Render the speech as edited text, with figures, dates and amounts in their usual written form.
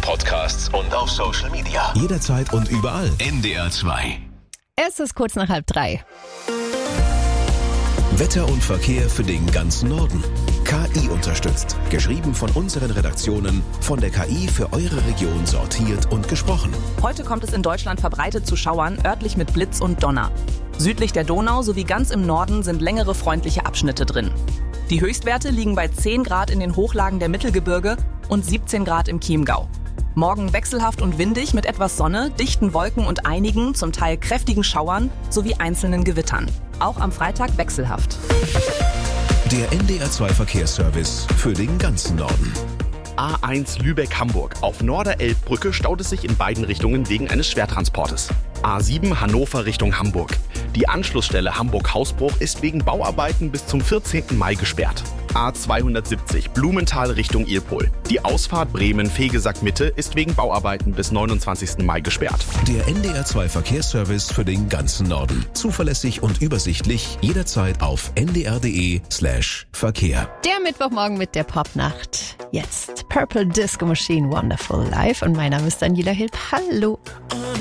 Podcasts und auf Social Media. Jederzeit und überall. NDR 2. Es ist kurz nach 2:30. Wetter und Verkehr für den ganzen Norden. KI unterstützt. Geschrieben von unseren Redaktionen, von der KI für eure Region sortiert und gesprochen. Heute kommt es in Deutschland verbreitet zu Schauern, örtlich mit Blitz und Donner. Südlich der Donau sowie ganz im Norden sind längere freundliche Abschnitte drin. Die Höchstwerte liegen bei 10 Grad in den Hochlagen der Mittelgebirge und 17 Grad im Chiemgau. Morgen wechselhaft und windig mit etwas Sonne, dichten Wolken und einigen, zum Teil kräftigen Schauern sowie einzelnen Gewittern. Auch am Freitag wechselhaft. Der NDR 2 Verkehrsservice für den ganzen Norden. A1 Lübeck-Hamburg. Auf Norderelbbrücke staut es sich in beiden Richtungen wegen eines Schwertransportes. A7 Hannover Richtung Hamburg. Die Anschlussstelle Hamburg-Hausbruch ist wegen Bauarbeiten bis zum 14. Mai gesperrt. A270 Blumenthal Richtung Ilpol. Die Ausfahrt Bremen-Vegesack-Mitte ist wegen Bauarbeiten bis 29. Mai gesperrt. Der NDR 2 Verkehrsservice für den ganzen Norden. Zuverlässig und übersichtlich, jederzeit auf ndr.de/Verkehr. Der Mittwochmorgen mit der Popnacht. Jetzt Purple Disco Machine Wonderful Live und mein Name ist Daniela Hilb. Hallo.